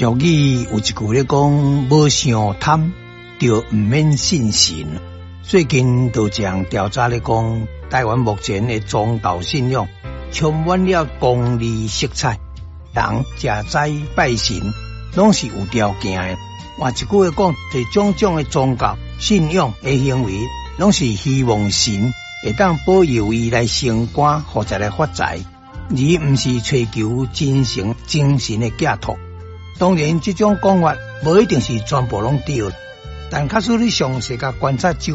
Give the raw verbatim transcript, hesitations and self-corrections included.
俗语有一句咧讲，无想贪就唔免信神。最近就将调查咧讲，台湾目前的宗教信仰充满了功利色彩，人食斋拜神拢是有条件的。换一句话讲，这种种的宗教信仰的行为，拢是希望神会当保佑伊来升官或者来发财，而唔是追求真诚精神的寄托。当然，这种讲法无一定是全部拢对，但假使你详细甲观察